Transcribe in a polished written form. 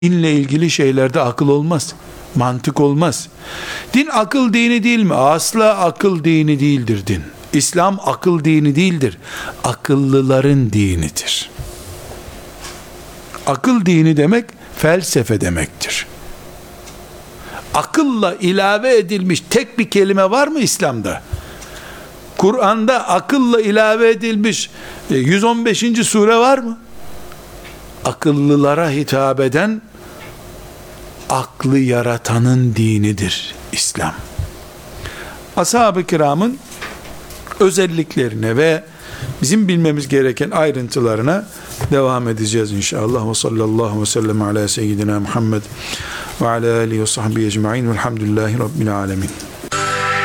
Dinle ilgili şeylerde akıl olmaz, mantık olmaz. Din akıl dini değil mi? Asla akıl dini değildir din. İslam akıl dini değildir. Akıllıların dinidir. Akıl dini demek felsefe demektir. Akılla ilave edilmiş tek bir kelime var mı İslam'da? Kur'an'da akılla ilave edilmiş 115. sure var mı? Akıllılara hitap eden, aklı yaratanın dinidir İslam. Ashab-ı kiramın özelliklerine ve bizim bilmemiz gereken ayrıntılarına devam edeceğiz inşallah. Ve sallallahu ve sellem ala seyyidina Muhammed ve ala alihi ve sahbihi ecma'in velhamdülillahi rabbil alemin.